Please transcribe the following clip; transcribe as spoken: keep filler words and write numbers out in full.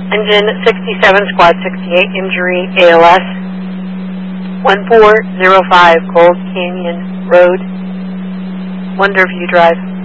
Engine sixty-seven, Squad sixty-eight, injury A L S, one four zero five Gold Canyon Road, Wonderview Drive.